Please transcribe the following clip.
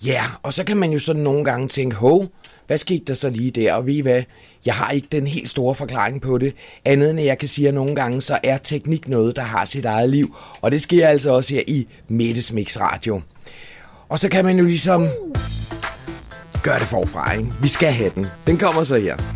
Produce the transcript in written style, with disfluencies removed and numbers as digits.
Ja, og så kan man jo sådan nogle gange tænke, hov, hvad skete der så lige der? Og ved I hvad, jeg har ikke den helt store forklaring på det. Andet end jeg kan sige, at nogle gange så er teknik noget, der har sit eget liv. Og det sker altså også her i Mettes Mix Radio. Og så kan man jo ligesom gøre det forfra, ikke? Vi skal have den. Den kommer så her.